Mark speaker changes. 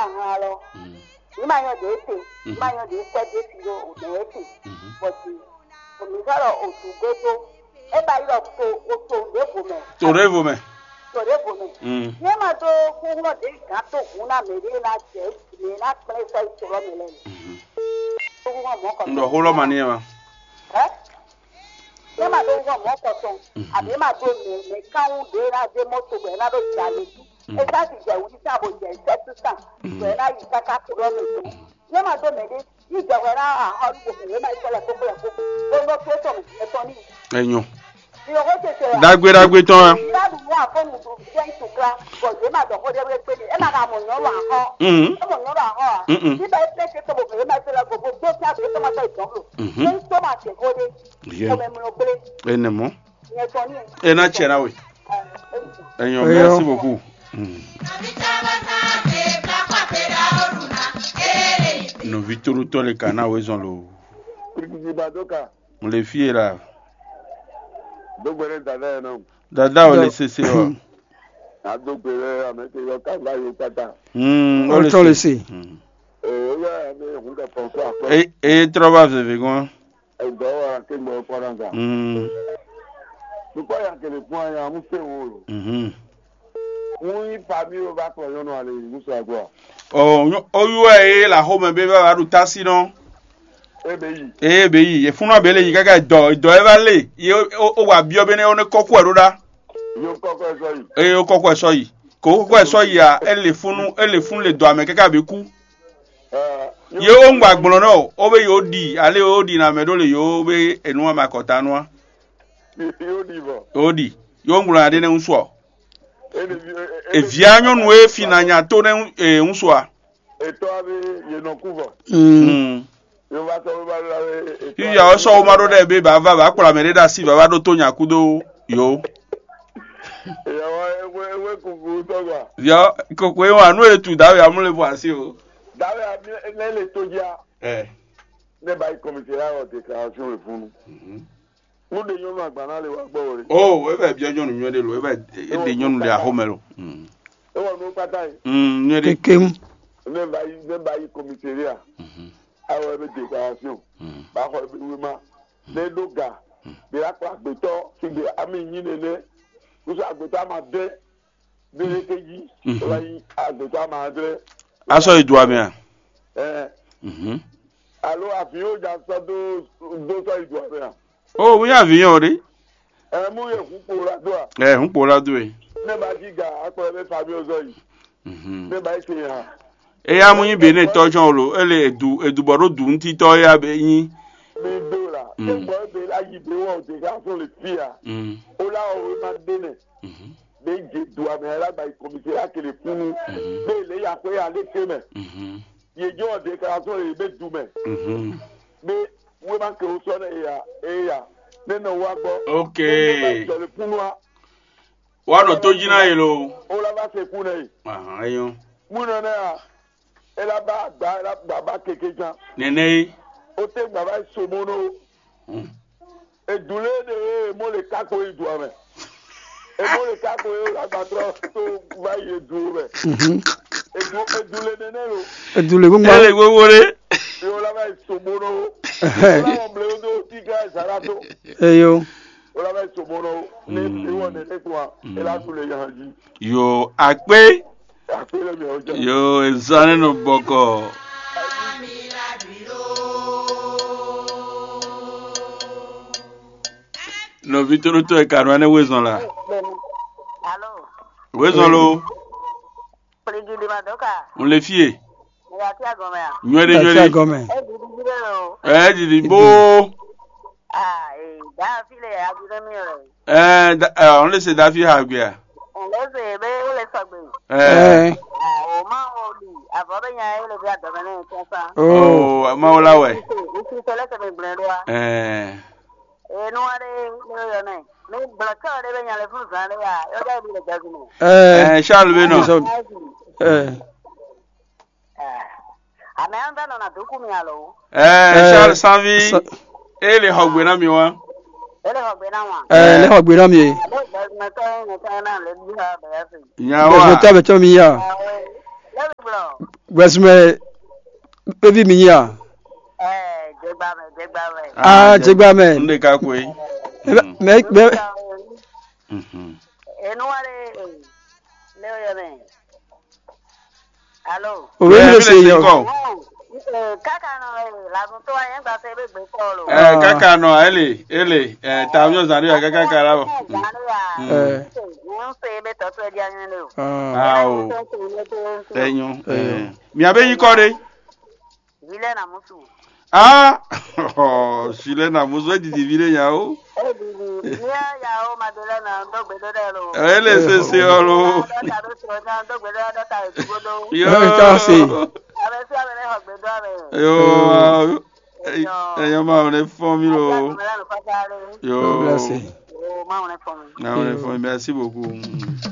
Speaker 1: halo. Imanyo de ete. Imanyo de ete filo de ete. But omisaro otugoto. Eba iro to levume.
Speaker 2: To levume.
Speaker 1: Yema to kuno de gato kuna merela che na presa itoro melele.
Speaker 2: Ndo holo maniema.
Speaker 1: Yema do go moko ton. Abi ma do me kaun de na de moto be na do jale. Esa ti je wi sa bo je setusan. Be na yi kaka toro me. Yema do me de yi je we na ha ko be na isele ko ko ko. Go no to to me to ni.
Speaker 2: Enyo. Dagbe ton. Enemo. Ena chera we. Enyo, merci beaucoup. No vituru to le kana we zon lo. On les filles là. Dada o le sese o.
Speaker 3: Adogbere amete yo ka la yo pata.
Speaker 2: O
Speaker 4: to le se.
Speaker 3: Ya me hunga ponso ako.
Speaker 2: Trova ze vegon.
Speaker 3: Do wa ke mo poranga. Duko ya ke le fun ya mu se wo. Wọ́n fami o ba ko yo no ale muso agbo.
Speaker 2: O yu la home be ba ru tasi no. Ebe yi e funu abele yi kaka do evale ye o wa bi obene o ne koku eroda
Speaker 3: yo koko eso yi
Speaker 2: o koko eso yi koko eso yi a ele funu le do ame kaka be ku ye o ngba gbon no o be yo di ale o di na medo le yo be enu ma kota no
Speaker 3: yo di bo
Speaker 2: o di yo ngbon ade ne nso e via nyon no e finanya to ne nso a
Speaker 3: eto abi ye no kuvo
Speaker 2: ya o so ma do de be baba ba kura me da si baba do to nyakudo yo
Speaker 3: ya wa ewe kuku to gba
Speaker 2: ya kokwe wa nu etu da ya mu le bo asi o
Speaker 3: da ya le to ja ne ba committee la o declaration funu mu de yon agba na le wa gbo re
Speaker 2: we be bi ojo nu yon de lo we be de yon de ahomelo
Speaker 3: e wo no pata yi
Speaker 2: ne de
Speaker 4: kekem
Speaker 3: ne ba yi committee ria awo ebe declaration ba ko bi wima le doga bi akwa agbeto sigbe ami yin lele uso agbeto ama de bi keji wa yi agbeto ama de
Speaker 2: aso idu ami a
Speaker 3: alo afiyo ja so do so idu ami a
Speaker 2: we avion ri
Speaker 3: mu ye hunpo la do a
Speaker 2: hunpo la do e
Speaker 3: ne ba giga akwa ebe fabi ozo yi ne ba ise ya
Speaker 2: ya mu yin be ne tojon ro ele eduboro du nti to ya be yin
Speaker 3: mi dola se mo be la yi be wo de ga so le fia o la o ma de ne be je du ame la ba comité la kele funu be le ya pe ya le keme ye jo de ga so le be du me be we ma ke o so na ya ne no wa gbo
Speaker 2: okay
Speaker 3: so le funu
Speaker 2: wa no to jina ye lo
Speaker 3: o la ba se funu yi
Speaker 2: ayo
Speaker 3: mu no na ela ba keke jan
Speaker 2: nene
Speaker 3: o te baba somono edule de mo le kako idu ame mo le kako la patro to ba ye du re edule nene ro
Speaker 4: edule
Speaker 2: gbogbo re
Speaker 3: yo la ba somono la omble do tiga sarato
Speaker 4: eyo
Speaker 3: o la ba somono ni wo ne etwa ela tule yanji
Speaker 2: yo ape yo ezane no boko no vitoro to e karwane wezon la
Speaker 1: Allô
Speaker 2: wezon lo
Speaker 1: Prigidi madoka
Speaker 2: on le fie
Speaker 1: ya ti agome a
Speaker 2: nwere di bo
Speaker 1: da file agure mi re
Speaker 2: on le se da fi ha gbe
Speaker 1: on le se be o le sogbe o ma o li avoro yan e le bi adome na nsa
Speaker 2: ma ola we
Speaker 1: isi sele se me brero no are no yo ne me blaka re be yan le fun san ya yo da bi le jagun
Speaker 2: Charles be no
Speaker 1: ameanza na duku mi alo
Speaker 2: Charles Sanvi ele hogbe na mi wa
Speaker 1: ele hogbe na wa
Speaker 4: le hogbe na mi
Speaker 1: na ta na le bi ha ba ya se
Speaker 2: nya wa
Speaker 4: ta be to mi ya Wesme baby mi ya. Ah, jegba me.
Speaker 2: Nde ka kwe.
Speaker 4: Me
Speaker 1: Hello.
Speaker 4: we me say yo.
Speaker 1: Kaka no la gun to ayen gba se be gbe call o.
Speaker 2: Kaka no ele ta mi o zari kaka kara o.
Speaker 1: Wọ́n ṣe be to to di anyin le o.
Speaker 2: O. Tenyo. Mi abe yin kore.
Speaker 1: Vile na musu.
Speaker 2: Sile na musu di vile ya o.
Speaker 1: Ya o Madeleine ndo gbe do de lo.
Speaker 2: Ele se oro. Yo. Yo. Eyo ma on fún mi lo. Yo.
Speaker 1: Yo, ma on fún mi.
Speaker 2: Merci beaucoup.